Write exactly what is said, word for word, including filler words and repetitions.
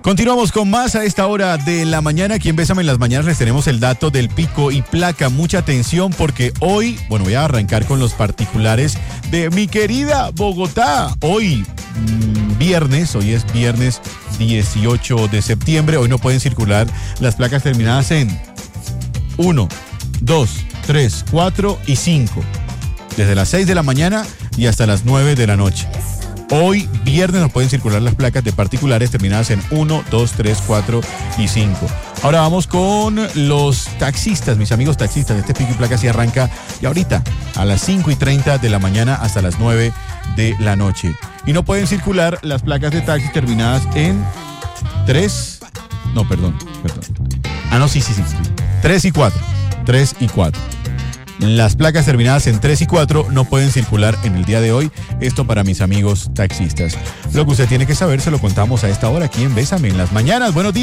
Continuamos con más a esta hora de la mañana. Aquí en Bésame en las Mañanas les tenemos el dato del pico y placa. Mucha atención porque hoy, bueno, voy a arrancar con los particulares de mi querida Bogotá. Hoy, mmm, viernes, hoy es viernes dieciocho de septiembre. Hoy no pueden circular las placas terminadas en uno, dos, tres, cuatro y cinco. Desde las seis de la mañana y hasta las nueve de la noche. Hoy, viernes, no pueden circular las placas de particulares terminadas en uno, dos, tres, cuatro y cinco. Ahora vamos con los taxistas, mis amigos taxistas. Este pico y placa sí arranca y ahorita a las cinco y treinta de la mañana hasta las nueve de la noche. Y no pueden circular las placas de taxi terminadas en tres. No, perdón, perdón. Ah, no, sí, sí, sí. tres y cuatro. tres y cuatro. Las placas terminadas en tres y cuatro no pueden circular en el día de hoy. Esto para mis amigos taxistas. Lo que usted tiene que saber se lo contamos a esta hora aquí en Bésame en las Mañanas. Buenos días.